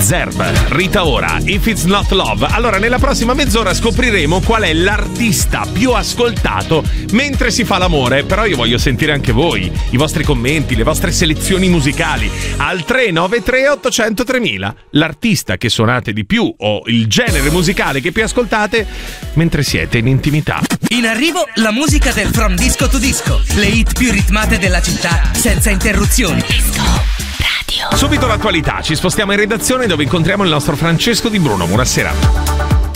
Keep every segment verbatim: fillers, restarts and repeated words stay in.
Zerb, Rita Ora, If It's Not Love. Allora, nella prossima mezz'ora scopriremo qual è l'artista più ascoltato mentre si fa l'amore. Però io voglio sentire anche voi, i vostri commenti, le vostre selezioni musicali al tre nove tre otto zero zero tremila. L'artista che suonate di più o il genere musicale che più ascoltate mentre siete in intimità. In arrivo la musica del From Disco to Disco, le hit più ritmate della città senza interruzioni. Disco Radio. Subito l'attualità, ci spostiamo in redazione dove incontriamo il nostro Francesco Di Bruno. Buonasera.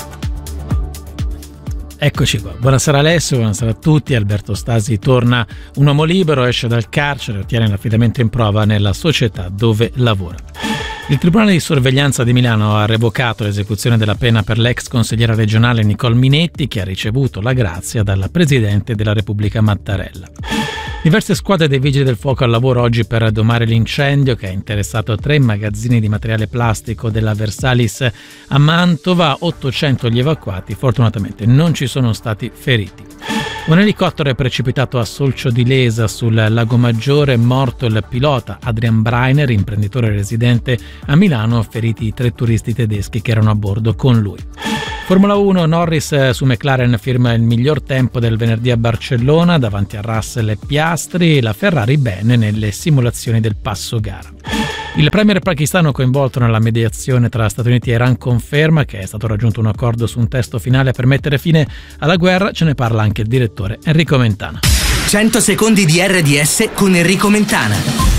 Eccoci qua, buonasera Alessio, buonasera a tutti. Alberto Stasi torna un uomo libero, esce dal carcere, ottiene l'affidamento in prova nella società dove lavora. Il Tribunale di Sorveglianza di Milano ha revocato l'esecuzione della pena per l'ex consigliera regionale Nicole Minetti, che ha ricevuto la grazia dal Presidente della Repubblica Mattarella. Diverse squadre dei Vigili del Fuoco al lavoro oggi per domare l'incendio che ha interessato tre magazzini di materiale plastico della Versalis a Mantova, ottocento gli evacuati, fortunatamente non ci sono stati feriti. Un elicottero è precipitato a Solcio di Lesa sul Lago Maggiore, morto il pilota Adrian Breiner, imprenditore residente a Milano, feriti i tre turisti tedeschi che erano a bordo con lui. Formula uno, Norris su McLaren firma il miglior tempo del venerdì a Barcellona davanti a Russell e Piastri, la Ferrari bene nelle simulazioni del passo gara. Il premier pakistano coinvolto nella mediazione tra Stati Uniti e Iran conferma che è stato raggiunto un accordo su un testo finale per mettere fine alla guerra. Ce ne parla anche il direttore Enrico Mentana. cento secondi di R D S con Enrico Mentana.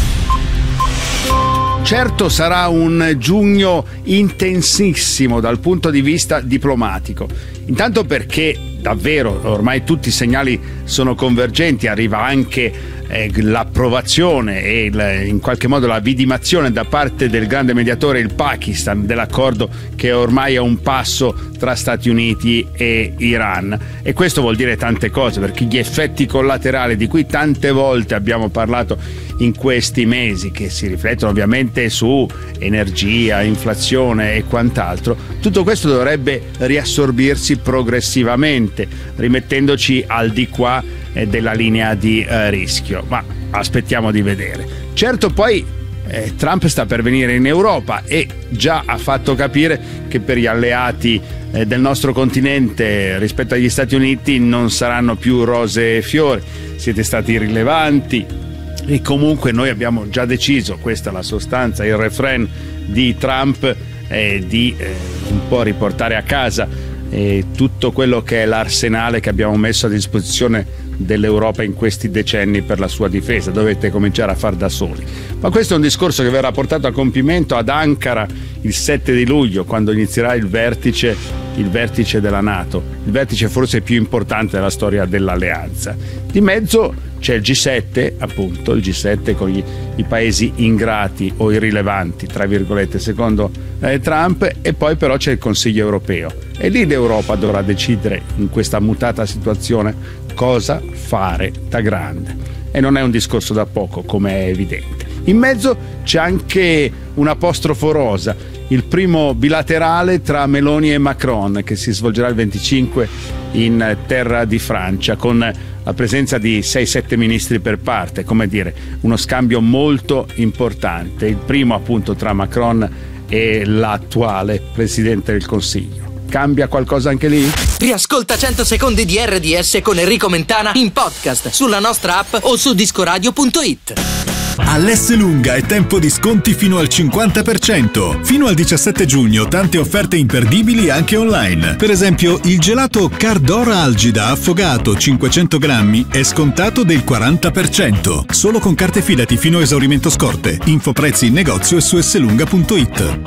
Certo sarà un giugno intensissimo dal punto di vista diplomatico. Intanto perché davvero ormai tutti i segnali sono convergenti, arriva anche eh, l'approvazione e il, in qualche modo la vidimazione da parte del grande mediatore, il Pakistan, dell'accordo che ormai è un passo tra Stati Uniti e Iran. E questo vuol dire tante cose, perché gli effetti collaterali di cui tante volte abbiamo parlato in questi mesi, che si riflettono ovviamente su energia, inflazione e quant'altro, tutto questo dovrebbe riassorbirsi progressivamente, rimettendoci al di qua eh, della linea di eh, rischio, ma aspettiamo di vedere. Certo, poi eh, Trump sta per venire in Europa e già ha fatto capire che per gli alleati eh, del nostro continente rispetto agli Stati Uniti non saranno più rose e fiori. Siete stati rilevanti e comunque noi abbiamo già deciso, questa è la sostanza, il refrain di Trump, eh, di eh, un po' riportare a casa eh, tutto quello che è l'arsenale che abbiamo messo a disposizione dell'Europa in questi decenni per la sua difesa. Dovete cominciare a far da soli. Ma questo è un discorso che verrà portato a compimento ad Ankara il sette di luglio, quando inizierà il vertice, il vertice della NATO, il vertice forse più importante della storia dell'alleanza. Di mezzo c'è il G sette, appunto, il G sette con gli, i paesi ingrati o irrilevanti, tra virgolette, secondo eh, Trump, e poi però c'è il Consiglio europeo. E lì l'Europa dovrà decidere, in questa mutata situazione, cosa fare da grande. E non è un discorso da poco, come è evidente. In mezzo c'è anche un apostrofo rosa, il primo bilaterale tra Meloni e Macron, che si svolgerà il venticinque in terra di Francia, con la presenza di sei sette ministri per parte, come dire, uno scambio molto importante, il primo appunto tra Macron e l'attuale Presidente del Consiglio. Cambia qualcosa anche lì? Riascolta cento secondi di R D S con Enrico Mentana in podcast sulla nostra app o su discoradio punto it. All'Esselunga è tempo di sconti fino al cinquanta per cento. Fino al diciassette giugno tante offerte imperdibili anche online. Per esempio il gelato Cardora Algida affogato cinquecento grammi è scontato del quaranta per cento. Solo con carte Fidati fino a esaurimento scorte. Info prezzi in negozio e su esselunga punto it.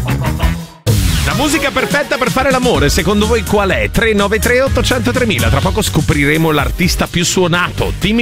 La musica perfetta per fare l'amore, secondo voi qual è? tre nove tre otto zero zero tremila. Tra poco scopriremo l'artista più suonato. Dimmi